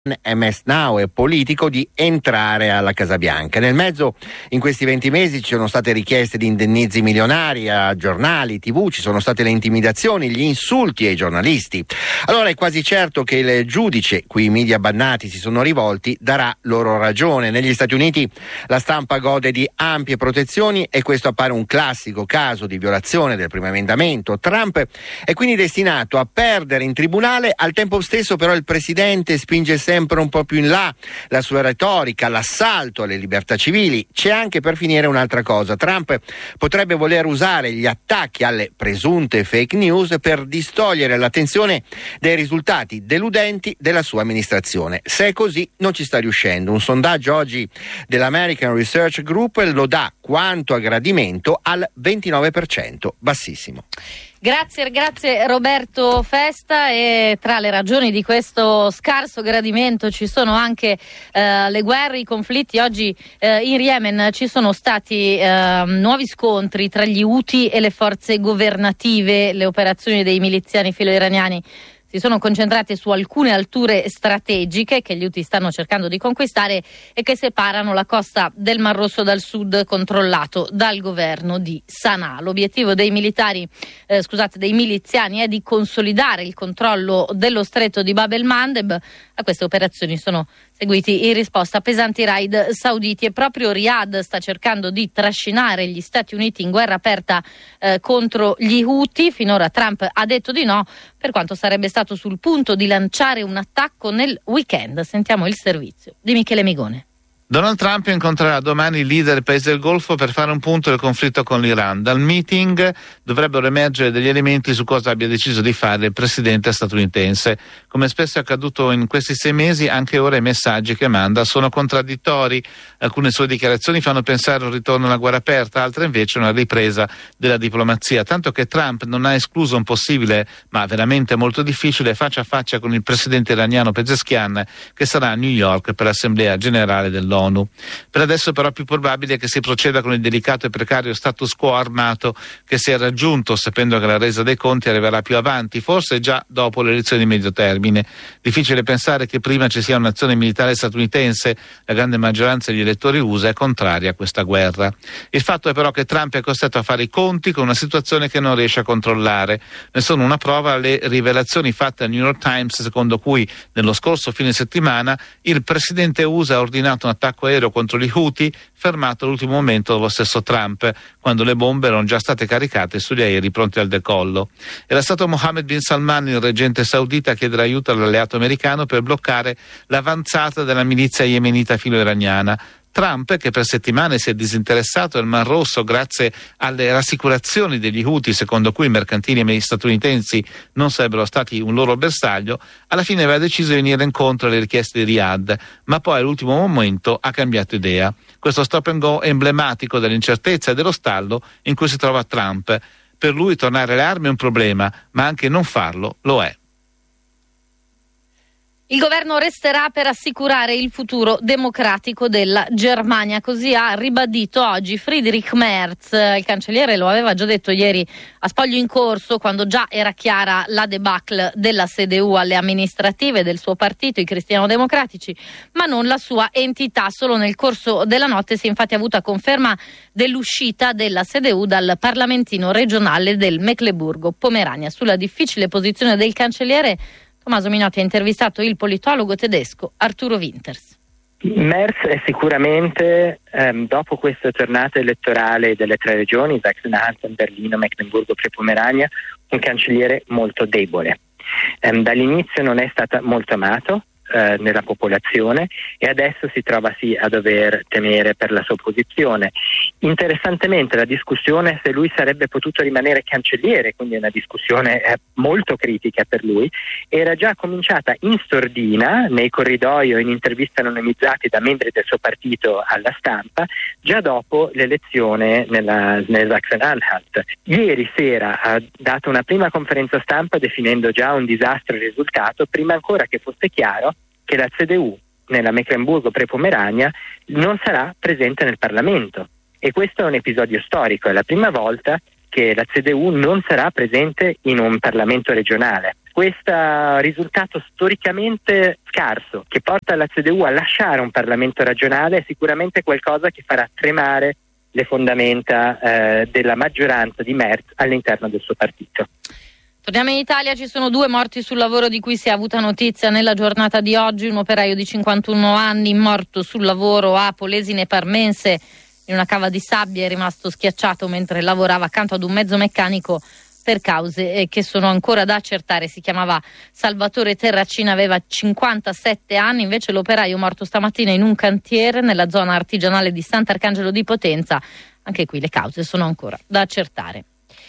MS Now e politico di entrare alla Casa Bianca. Nel mezzo, in questi 20 mesi, ci sono state richieste di indennizi milionari a giornali, TV, ci sono state le intimidazioni, gli insulti ai giornalisti. Allora è quasi certo che il giudice, cui i media bannati si sono rivolti, darà loro ragione. Negli Stati Uniti la stampa gode di ampie protezioni e questo appare un classico caso di violazione del primo emendamento. Trump è quindi destinato a perdere in tribunale, al tempo stesso però il presidente spinge sempre un po' più in là la sua retorica, l'assalto alle libertà civili. C'è anche, per finire, un'altra cosa. Trump potrebbe voler usare gli attacchi alle presunte fake news per distogliere l'attenzione dai risultati deludenti della sua amministrazione. Se è così, non ci sta riuscendo. Un sondaggio oggi dell'American Research Group lo dà quanto a gradimento al 29%, bassissimo. Grazie Roberto Festa. E tra le ragioni di questo scarso gradimento ci sono anche le guerre, i conflitti. Oggi in Yemen ci sono stati nuovi scontri tra gli Houthi e le forze governative. Le operazioni dei miliziani filo-iraniani si sono concentrate su alcune alture strategiche che gli Houthi stanno cercando di conquistare e che separano la costa del Mar Rosso dal sud, controllato dal governo di Sana'a. L'obiettivo dei miliziani è di consolidare il controllo dello stretto di Bab el-Mandeb. A queste operazioni sono seguiti in risposta pesanti raid sauditi e proprio Riyadh sta cercando di trascinare gli Stati Uniti in guerra aperta contro gli Houthi. Finora Trump ha detto di no, per quanto sarebbe stato sul punto di lanciare un attacco nel weekend. Sentiamo il servizio di Michele Migone. Donald Trump incontrerà domani il leader del paese del Golfo per fare un punto del conflitto con l'Iran. Dal meeting dovrebbero emergere degli elementi su cosa abbia deciso di fare il presidente statunitense. Come spesso è accaduto in questi 6 mesi, anche ora i messaggi che manda sono contraddittori. Alcune sue dichiarazioni fanno pensare a un ritorno alla guerra aperta, altre invece una ripresa della diplomazia. Tanto che Trump non ha escluso un possibile, ma veramente molto difficile, faccia a faccia con il presidente iraniano Pezeshkian, che sarà a New York per l'Assemblea Generale dell'ONU. Per adesso però è più probabile che si proceda con il delicato e precario status quo armato che si è raggiunto, sapendo che la resa dei conti arriverà più avanti, forse già dopo le elezioni di medio termine. Difficile pensare che prima ci sia un'azione militare statunitense. La grande maggioranza degli elettori USA è contraria a questa guerra. Il fatto è però che Trump è costretto a fare i conti con una situazione che non riesce a controllare. Ne sono una prova le rivelazioni fatte al New York Times, secondo cui nello scorso fine settimana il presidente USA ha ordinato un attacco aereo contro gli Houthi, fermato all'ultimo momento dallo stesso Trump, quando le bombe erano già state caricate sugli aerei pronti al decollo. Era stato Mohammed bin Salman, il reggente saudita, a chiedere aiuto all'alleato americano per bloccare l'avanzata della milizia yemenita filo-iraniana. Trump, che per settimane si è disinteressato del Mar Rosso grazie alle rassicurazioni degli Houthi, secondo cui i mercantili statunitensi non sarebbero stati un loro bersaglio, alla fine aveva deciso di venire incontro alle richieste di Riyadh, ma poi all'ultimo momento ha cambiato idea. Questo stop and go è emblematico dell'incertezza e dello stallo in cui si trova Trump. Per lui tornare alle armi è un problema, ma anche non farlo lo è. Il governo resterà per assicurare il futuro democratico della Germania, così ha ribadito oggi Friedrich Merz. Il cancelliere lo aveva già detto ieri a Spoglio in Corso, quando già era chiara la debacle della CDU alle amministrative del suo partito, i cristiano-democratici, ma non la sua entità. Solo nel corso della notte si è infatti avuta conferma dell'uscita della CDU dal parlamentino regionale del Mecleburgo-Pomerania. Sulla difficile posizione del cancelliere, Tommaso Minotti ha intervistato il politologo tedesco Arturo Winters. Merz è sicuramente, dopo questa tornata elettorale delle 3 regioni, Sachsen-Anhalt, Berlino, Meclemburgo-Prepomerania, un cancelliere molto debole. Dall'inizio non è stato molto amato nella popolazione e adesso si trova a dover temere per la sua posizione. Interessantemente la discussione se lui sarebbe potuto rimanere cancelliere, quindi una discussione molto critica per lui, era già cominciata in sordina, nei corridoi o in interviste anonimizzate da membri del suo partito alla stampa, già dopo l'elezione nel Sachsen-Anhalt. Ieri sera ha dato una prima conferenza stampa definendo già un disastro il risultato, prima ancora che fosse chiaro che la CDU nella Meclemburgo-Prepomerania non sarà presente nel Parlamento. E questo è un episodio storico, è la prima volta che la CDU non sarà presente in un Parlamento regionale. questo risultato storicamente scarso che porta la CDU a lasciare un Parlamento regionale è sicuramente qualcosa che farà tremare le fondamenta della maggioranza di Merz all'interno del suo partito. Torniamo in Italia, ci sono 2 morti sul lavoro di cui si è avuta notizia nella giornata di oggi. Un operaio di 51 anni morto sul lavoro a Polesine Parmense in una cava di sabbia, è rimasto schiacciato mentre lavorava accanto ad un mezzo meccanico per cause che sono ancora da accertare. Si chiamava Salvatore Terracina, aveva 57 anni, invece l'operaio morto stamattina in un cantiere nella zona artigianale di Sant'Arcangelo di Potenza. Anche qui le cause sono ancora da accertare.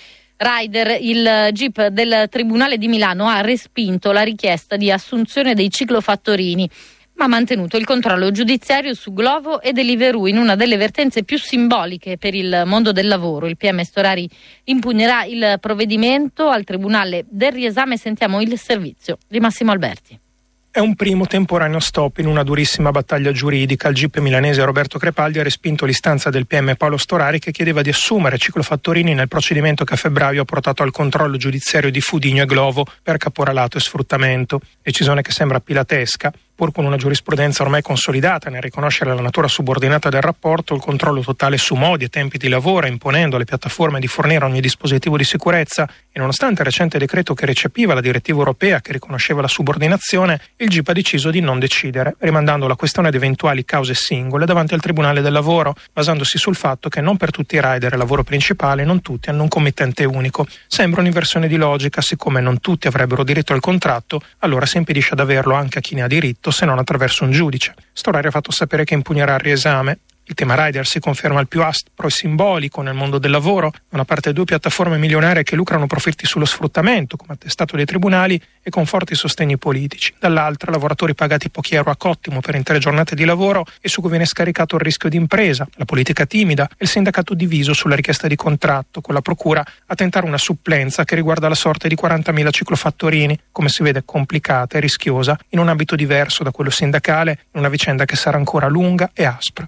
Rider, il GIP del Tribunale di Milano ha respinto la richiesta di assunzione dei ciclofattorini, ma ha mantenuto il controllo giudiziario su Glovo e Deliveroo in una delle vertenze più simboliche per il mondo del lavoro. Il PM Storari impugnerà il provvedimento al Tribunale del riesame. Sentiamo il servizio di Massimo Alberti. È un primo temporaneo stop in una durissima battaglia giuridica. Il GIP milanese Roberto Crepaldi ha respinto l'istanza del PM Paolo Storari, che chiedeva di assumere ciclofattorini nel procedimento che a febbraio ha portato al controllo giudiziario di Fudigno e Glovo per caporalato e sfruttamento. Decisione che sembra pilatesca, pur con una giurisprudenza ormai consolidata nel riconoscere la natura subordinata del rapporto, il controllo totale su modi e tempi di lavoro, imponendo alle piattaforme di fornire ogni dispositivo di sicurezza, e nonostante il recente decreto che recepiva la direttiva europea che riconosceva la subordinazione, il GIP ha deciso di non decidere, rimandando la questione ad eventuali cause singole davanti al Tribunale del Lavoro, basandosi sul fatto che non per tutti i rider è lavoro principale, non tutti hanno un committente unico. Sembra un'inversione di logica, siccome non tutti avrebbero diritto al contratto, allora si impedisce ad averlo anche a chi ne ha diritto, se non attraverso un giudice. Storari ha fatto sapere che impugnerà il riesame. Il tema rider si conferma il più aspro e simbolico nel mondo del lavoro. Da una parte 2 piattaforme milionarie che lucrano profitti sullo sfruttamento, come attestato dai tribunali, e con forti sostegni politici. Dall'altra lavoratori pagati pochi euro a cottimo per intere giornate di lavoro e su cui viene scaricato il rischio di impresa, la politica timida e il sindacato diviso sulla richiesta di contratto, con la procura a tentare una supplenza che riguarda la sorte di 40.000 ciclofattorini, come si vede complicata e rischiosa, in un ambito diverso da quello sindacale, in una vicenda che sarà ancora lunga e aspra.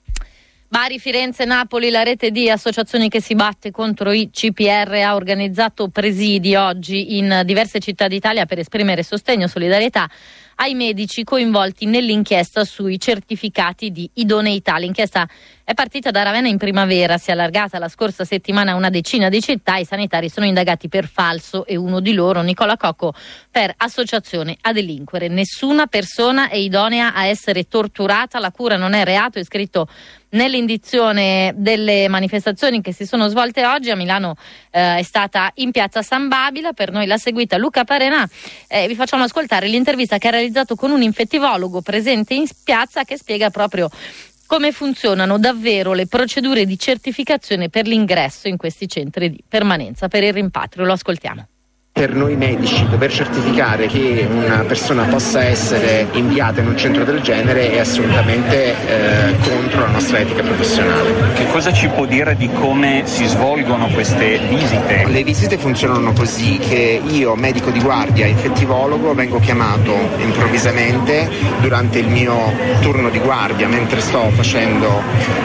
Bari, Firenze, Napoli, la rete di associazioni che si batte contro i CPR ha organizzato presidi oggi in diverse città d'Italia per esprimere sostegno e solidarietà ai medici coinvolti nell'inchiesta sui certificati di idoneità. L'inchiesta è partita da Ravenna in primavera, si è allargata la scorsa settimana a una decina di città. I sanitari sono indagati per falso e uno di loro, Nicola Cocco, per associazione a delinquere. Nessuna persona è idonea a essere torturata, la cura non è reato, è scritto nell'indizione delle manifestazioni che si sono svolte oggi. A Milano è stata in piazza San Babila, per noi l'ha seguita Luca Parenà. Vi facciamo ascoltare l'intervista che ha realizzato con un infettivologo presente in piazza, che spiega proprio come funzionano davvero le procedure di certificazione per l'ingresso in questi centri di permanenza per il rimpatrio. Lo ascoltiamo. Per noi medici dover certificare che una persona possa essere inviata in un centro del genere è assolutamente contro la nostra etica professionale. Che cosa ci può dire di come si svolgono queste visite? Le visite funzionano così che io, medico di guardia, infettivologo, vengo chiamato improvvisamente durante il mio turno di guardia, mentre sto facendo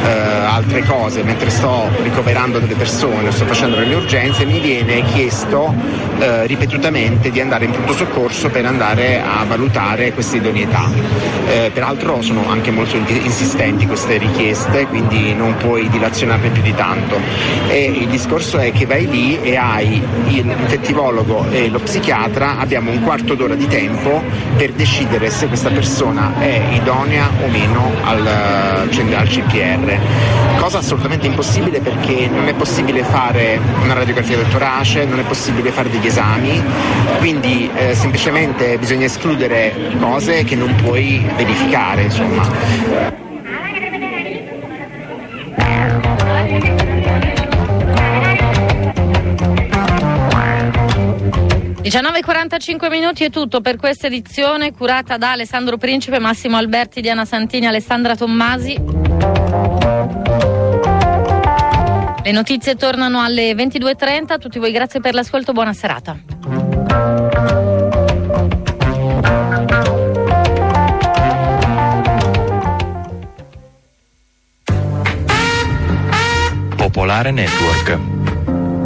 altre cose, mentre sto ricoverando delle persone, sto facendo delle urgenze, mi viene chiesto ripetutamente di andare in pronto soccorso per andare a valutare queste idoneità. Peraltro sono anche molto insistenti queste richieste, quindi non puoi dilazionarne più di tanto. E il discorso è che vai lì e hai l'infettivologo e lo psichiatra, abbiamo un quarto d'ora di tempo per decidere se questa persona è idonea o meno al CPR. Cosa assolutamente impossibile, perché non è possibile fare una radiografia del torace, non è possibile fare degli esami, quindi semplicemente bisogna escludere cose che non puoi verificare, insomma. 19:45 è tutto per questa edizione curata da Alessandro Principe, Massimo Alberti, Diana Santini, Alessandra Tommasi. Le notizie tornano alle 22:30. A tutti voi grazie per l'ascolto, buona serata. Popolare Network.